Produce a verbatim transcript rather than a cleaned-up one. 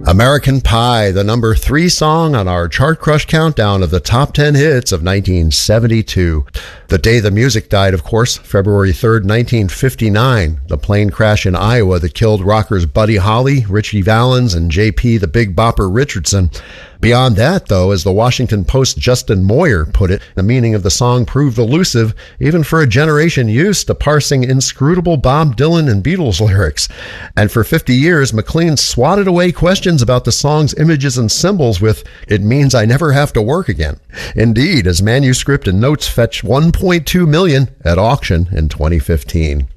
American Pie, the number three song on our Chart Crush countdown of the top ten hits of nineteen seventy-two. The day the music died, of course, February third, nineteen fifty-nine. The plane crash in Iowa that killed rockers Buddy Holly, Ritchie Valens, and J P the Big Bopper Richardson. Beyond that, though, as the Washington Post's Justin Moyer put it, the meaning of the song proved elusive, even for a generation used to parsing inscrutable Bob Dylan and Beatles lyrics. And for fifty years, McLean swatted away questions about the song's images and symbols with, "It means I never have to work again." Indeed, his manuscript and notes fetched one point two million dollars at auction in twenty fifteen.